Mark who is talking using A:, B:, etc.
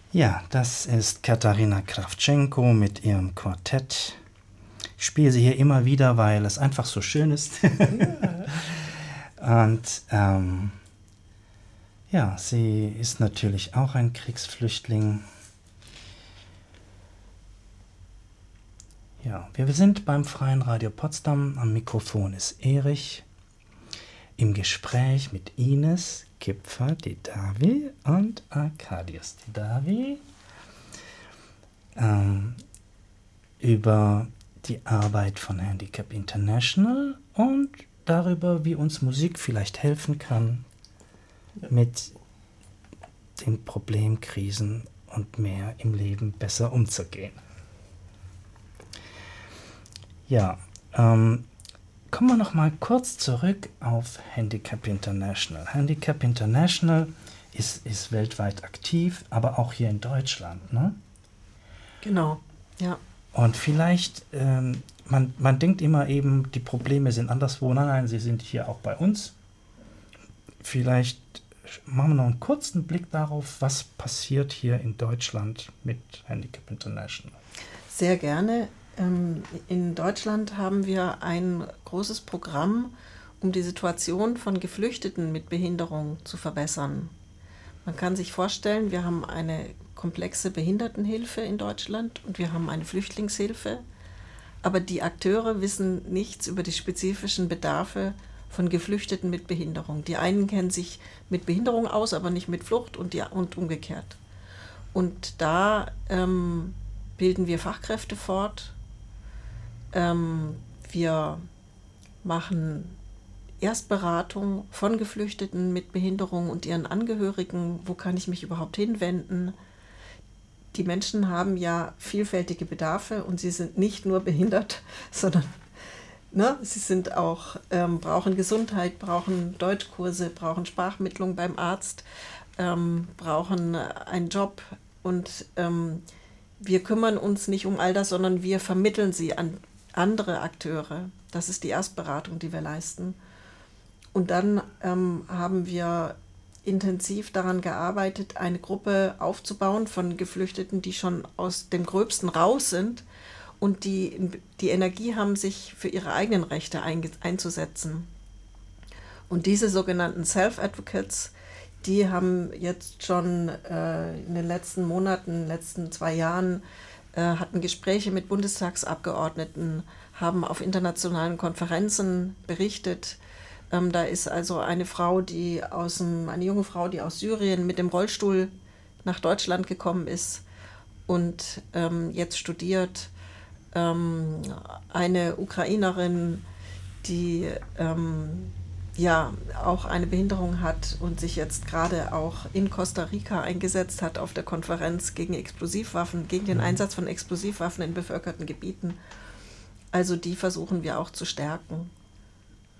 A: Ja, das ist Katharina Krawtschenko mit ihrem Quartett. Ich spiele sie hier immer wieder, weil es einfach so schön ist. Und ja, sie ist natürlich auch ein Kriegsflüchtling. Ja, wir sind beim Freien Radio Potsdam. Am Mikrofon ist Erich. Im Gespräch mit Ines Kipfer Didavi und Arkadius Didavi über die Arbeit von Handicap International und darüber, wie uns Musik vielleicht helfen kann, mit den Problemkrisen und mehr im Leben besser umzugehen. Ja, kommen wir noch mal kurz zurück auf Handicap International. Handicap International ist weltweit aktiv, aber auch hier in Deutschland, ne?
B: Genau, ja.
A: Und vielleicht, man denkt immer eben, die Probleme sind anderswo. Nein, sie sind hier auch bei uns. Vielleicht machen wir noch einen kurzen Blick darauf, was passiert hier in Deutschland mit Handicap International.
B: Sehr gerne. In Deutschland haben wir ein großes Programm, um die Situation von Geflüchteten mit Behinderung zu verbessern. Man kann sich vorstellen, wir haben eine komplexe Behindertenhilfe in Deutschland und wir haben eine Flüchtlingshilfe, aber die Akteure wissen nichts über die spezifischen Bedarfe von Geflüchteten mit Behinderung. Die einen kennen sich mit Behinderung aus, aber nicht mit Flucht und umgekehrt. Und da bilden wir Fachkräfte fort. Wir machen Erstberatung von Geflüchteten mit Behinderung und ihren Angehörigen. Wo kann ich mich überhaupt hinwenden? Die Menschen haben ja vielfältige Bedarfe und sie sind nicht nur behindert, sondern sie sind auch, brauchen Gesundheit, brauchen Deutschkurse, brauchen Sprachmittlung beim Arzt, brauchen einen Job und wir kümmern uns nicht um all das, sondern wir vermitteln sie an andere Akteure. Das ist die Erstberatung, die wir leisten. Und dann haben wir intensiv daran gearbeitet, eine Gruppe aufzubauen von Geflüchteten, die schon aus dem Gröbsten raus sind und die Energie haben, sich für ihre eigenen Rechte einzusetzen. Und diese sogenannten Self-Advocates, die haben jetzt schon in den letzten Monaten, letzten 2 Jahren, hatten Gespräche mit Bundestagsabgeordneten, haben auf internationalen Konferenzen berichtet. Da ist also eine junge Frau, die aus Syrien mit dem Rollstuhl nach Deutschland gekommen ist und jetzt studiert. Eine Ukrainerin, die auch eine Behinderung hat und sich jetzt gerade auch in Costa Rica eingesetzt hat auf der Konferenz gegen Explosivwaffen, gegen den Einsatz von Explosivwaffen in bevölkerten Gebieten. Also die versuchen wir auch zu stärken.